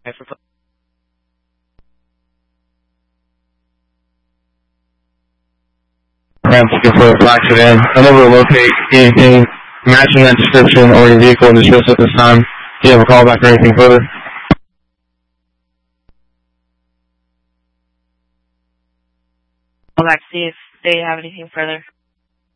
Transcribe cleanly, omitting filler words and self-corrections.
Ramp looking for a flash it in. Unable to locate anything matching that description or your vehicle in distress at this time. Do you have a callback or anything further? I'll back to see if they have anything further.